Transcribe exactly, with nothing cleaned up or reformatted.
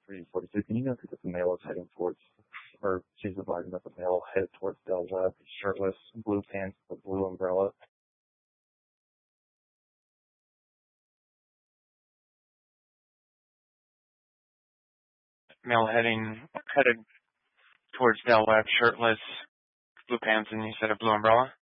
three forty-two. Can you note that the male is heading towards, or she's advising that the male headed towards Del Webb, shirtless, blue pants, with blue umbrella? Male heading headed towards Del Webb, shirtless, blue pants, and you said a blue umbrella?